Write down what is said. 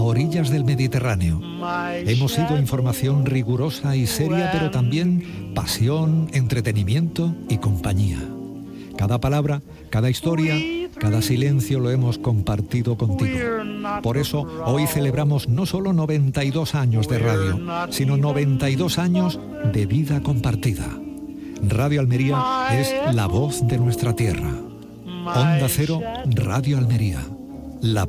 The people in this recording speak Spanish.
orillas del Mediterráneo. Hemos sido información rigurosa y seria, pero también pasión, entretenimiento y compañía. Cada palabra, cada historia, cada silencio lo hemos compartido contigo. Por eso, hoy celebramos no solo 92 años de radio, sino 92 años de vida compartida. Radio Almería es la voz de nuestra tierra. Onda Cero, Radio Almería. La